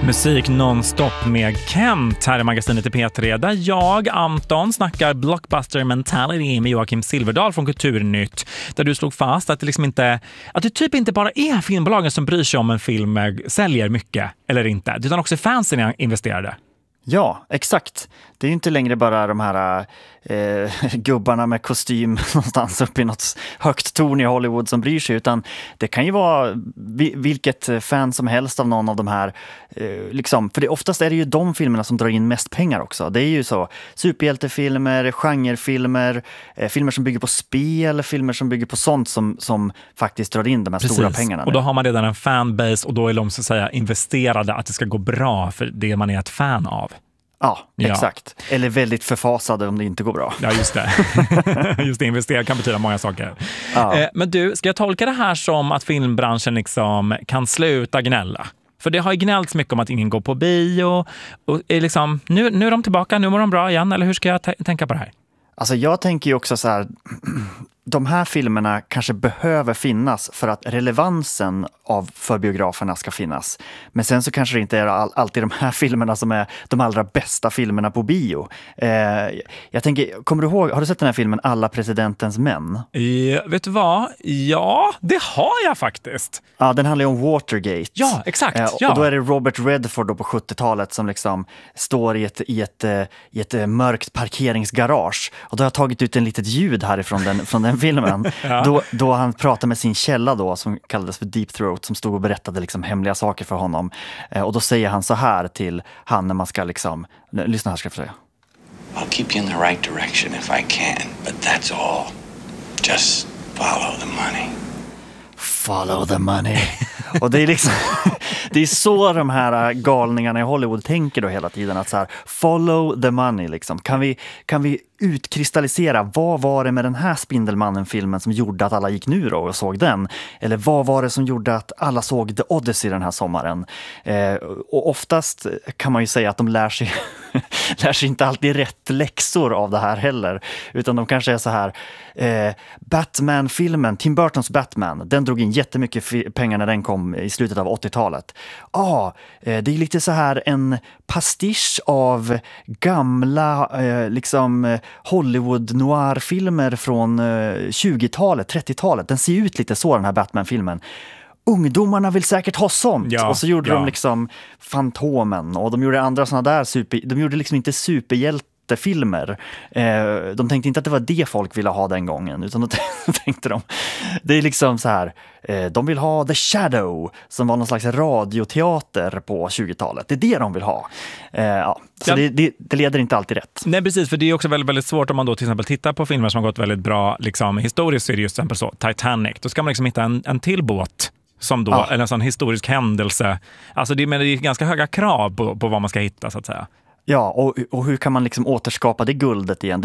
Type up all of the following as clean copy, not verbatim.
Musik nonstop med Kent här i magasinet i P3 där jag, Anton, snackar blockbuster mentality med Joakim Silverdal från Kulturnytt, där du slog fast att det liksom inte, att det typ inte bara är filmbolagen som bryr sig om en film säljer mycket eller inte, utan också fansen investerade. Ja, exakt. Det är ju inte längre bara de här gubbarna med kostym någonstans uppe i något högt torn i Hollywood som bryr sig, utan det kan ju vara vilket fan som helst av någon av de här liksom, för oftast är det ju de filmerna som drar in mest pengar också. Det är ju så superhjältefilmer, genrefilmer, filmer som bygger på spel, filmer som bygger på sånt som faktiskt drar in de här stora pengarna. Och då har man redan en fanbase och då är de så att säga investerade att det ska gå bra för det man är ett fan av. Ja, exakt. Eller väldigt förfasade om det inte går bra. Ja, just det. Just det, investera kan betyda många saker. Ja. Men du, ska jag tolka det här som att filmbranschen liksom kan sluta gnälla? För det har ju gnällts mycket om att ingen går på bio. Och är liksom, nu är de tillbaka, nu mår de bra igen. Eller hur ska jag tänka på det här? Alltså jag tänker ju också så här, de här filmerna kanske behöver finnas för att relevansen för biograferna ska finnas. Men sen så kanske det inte är alltid de här filmerna som är de allra bästa filmerna på bio. Jag tänker, kommer du ihåg, har du sett den här filmen Alla presidentens män? Vet du vad? Ja, det har jag faktiskt. Ja, den handlar ju om Watergate. Ja, exakt. Ja. Och då är det Robert Redford då på 70-talet som liksom står i ett mörkt parkeringsgarage. Och då har jag tagit ut en litet ljud härifrån från den filmen. Ja. Då han pratar med sin källa då, som kallades för Deep Throat, som stod och berättade liksom hemliga saker för honom. Och då säger han så här till han när man ska liksom, lyssna här ska jag få säga. I'll keep you in the right direction if I can, but that's all. Just follow the money. Follow the money. Och det är liksom det är så de här galningarna i Hollywood tänker då hela tiden, att så här, follow the money liksom. Kan vi utkristallisera, vad var det med den här Spindelmannen-filmen som gjorde att alla gick nu då och såg den? Eller vad var det som gjorde att alla såg The Odyssey den här sommaren? Och oftast kan man ju säga att de lär sig inte alltid rätt läxor av det här heller, utan de kanske är så här, Batman-filmen, Tim Burtons Batman, den drog in jättemycket pengar när den kom i slutet av 80-talet. Det är lite så här en pastisch av gamla liksom Hollywood noir-filmer från 20-talet, 30-talet. Den ser ut lite så, den här Batman-filmen. Ungdomarna vill säkert ha sånt. Ja, och så gjorde de liksom Fantomen, och de gjorde andra såna där de gjorde liksom inte superhjältefilmer. De tänkte inte att det var det folk ville ha den gången, utan då tänkte de, det är liksom så här, de vill ha The Shadow som var någon slags radioteater på 20-talet. Det är det de vill ha. Så det leder inte alltid rätt. Nej, precis, för det är också väldigt, väldigt svårt om man då till exempel tittar på filmer som har gått väldigt bra liksom, historiskt, så är det just till exempel så Titanic. Då ska man liksom hitta en till båt som då, eller en sån historisk händelse. Alltså det är ganska höga krav på vad man ska hitta, så att säga. Ja, och hur kan man liksom återskapa det guldet igen?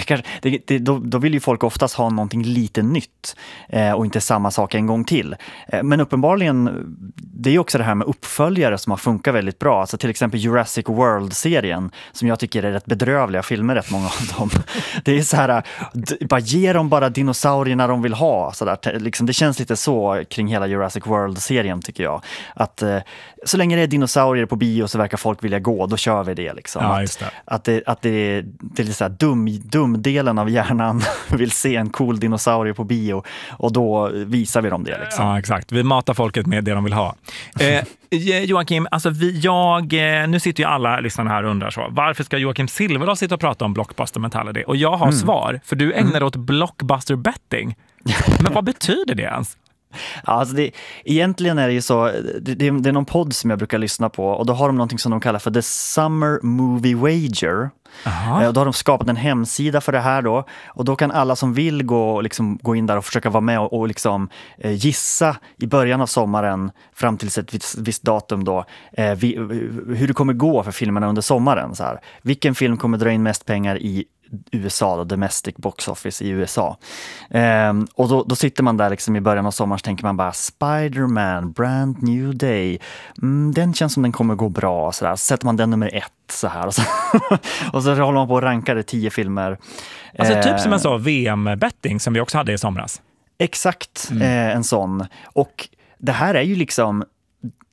Då vill ju folk oftast ha någonting lite nytt och inte samma sak en gång till. Men uppenbarligen, det är också det här med uppföljare som har funkat väldigt bra. Alltså till exempel Jurassic World-serien, som jag tycker är rätt bedrövliga filmer, rätt många av dem. Det är så här, bara ge dem bara dinosaurierna de vill ha. Så där. Liksom, det känns lite så kring hela Jurassic World-serien, tycker jag. Att så länge det är dinosaurier på bio så verkar folk vilja gå, då kör vi det liksom. Ja, just det. Att det är så här dumdelen av hjärnan vill se en cool dinosaurie på bio, och då visar vi dem det liksom. Ja, exakt. Vi matar folket med det de vill ha. Joakim, alltså nu sitter ju alla lyssnare här och undrar så, varför ska Joakim Silverdal sitta och prata om blockbuster mentality? Och jag har svar, för du ägnar dig åt blockbuster betting. Men vad betyder det ens? Ja, alltså egentligen är det ju så, det är någon podd som jag brukar lyssna på, och då har de någonting som de kallar för The Summer Movie Wager. Och då har de skapat en hemsida för det här då, och då kan alla som vill gå in där och försöka vara med och liksom gissa i början av sommaren fram till ett visst datum då, hur det kommer gå för filmerna under sommaren. Så här. Vilken film kommer dra in mest pengar i USA då, domestic box office i USA. Och då sitter man där liksom i början av sommaren, så tänker man bara Spider-Man, Brand New Day, den känns som den kommer gå bra, så där. Så sätter man den nummer 1 så här, och så håller man på att ranka det 10 filmer. Alltså typ som en så VM-betting som vi också hade i somras. Exakt, en sån. Och det här är ju liksom,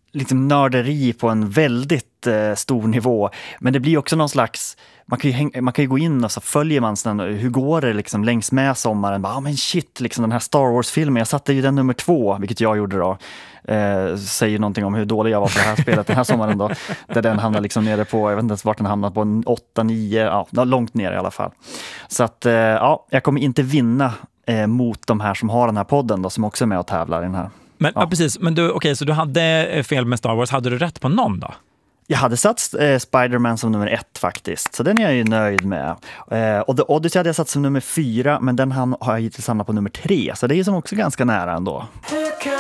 liksom nörderi på en väldigt stor nivå. Men det blir också någon slags, man kan ju gå in och så följer man sen, hur går det liksom längs med sommaren. Men shit, liksom den här Star Wars-filmen, jag satte ju den nummer 2, vilket jag gjorde då. Säger någonting om hur dålig jag var på det här spelet den här sommaren då. Där den hamnade liksom nere på, jag vet inte ens vart den hamnade på, 8-9, långt ner i alla fall. Så att jag kommer inte vinna mot de här som har den här podden då, som också är med och tävlar i den här. Men, precis, men så du hade fel med Star Wars. Hade du rätt på någon då? Jag hade satt Spider-Man som nummer 1 faktiskt, så den är jag ju nöjd med. Och The Odyssey hade jag satt som nummer 4, men den har jag hittills hamnat på nummer 3, så det är ju som också ganska nära ändå.